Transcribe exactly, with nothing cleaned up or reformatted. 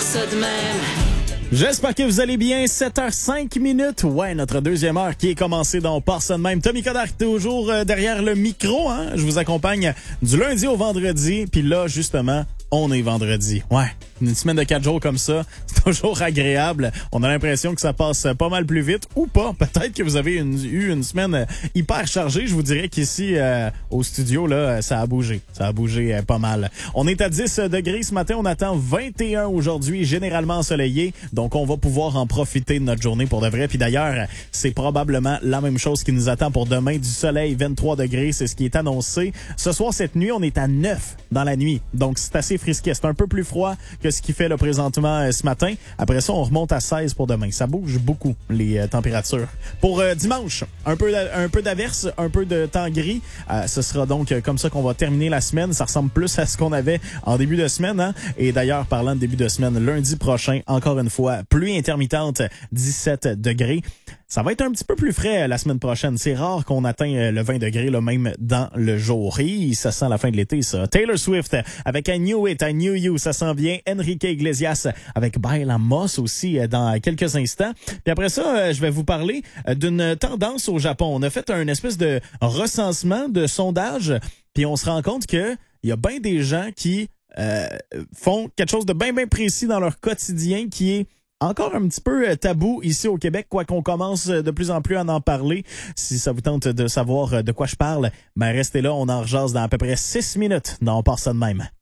ça de même. J'espère que vous allez bien. sept heures cinq minutes. Ouais, notre deuxième heure qui est commencée dans Par ça de même. Tommy Coderre toujours euh, derrière le micro. Hein? Je vous accompagne du lundi au vendredi. Puis là, justement, on est vendredi. Ouais, une semaine de quatre jours comme ça, c'est toujours agréable. On a l'impression que ça passe pas mal plus vite ou pas. Peut-être que vous avez une, eu une semaine hyper chargée. Je vous dirais qu'ici, euh, au studio, là, ça a bougé. Ça a bougé euh, pas mal. On est à dix degrés ce matin. On attend vingt et un aujourd'hui, généralement ensoleillé. Donc, on va pouvoir en profiter de notre journée pour de vrai. Puis d'ailleurs, c'est probablement la même chose qui nous attend pour demain. Du soleil, vingt-trois degrés, c'est ce qui est annoncé. Ce soir, cette nuit, on est à neuf dans la nuit. Donc, c'est assez frisquet. C'est un peu plus froid que ce qui fait là, présentement euh, ce matin. Après ça, on remonte à seize pour demain. Ça bouge beaucoup, les euh, températures. Pour euh, dimanche, un peu, un peu d'averse, un peu de temps gris. Euh, ce sera donc euh, comme ça qu'on va terminer la semaine. Ça ressemble plus à ce qu'on avait en début de semaine. Hein? Et d'ailleurs, parlant de début de semaine, lundi prochain, encore une fois, pluie intermittente, dix-sept degrés. Ça va être un petit peu plus frais la semaine prochaine. C'est rare qu'on atteigne le vingt degrés, là, même dans le jour. Et ça sent la fin de l'été, ça. Taylor Swift avec I Knew It, I Knew You, ça sent bien. Enrique Iglesias avec Baila Moss aussi dans quelques instants. Puis après ça, je vais vous parler d'une tendance au Japon. On a fait un espèce de recensement, de sondage, puis on se rend compte que il y a bien des gens qui euh, font quelque chose de bien, bien précis dans leur quotidien qui est encore un petit peu tabou ici au Québec, quoi qu'on commence de plus en plus à en parler. Si ça vous tente de savoir de quoi je parle, ben restez là, on en rejase dans à peu près six minutes dans On part ça de même.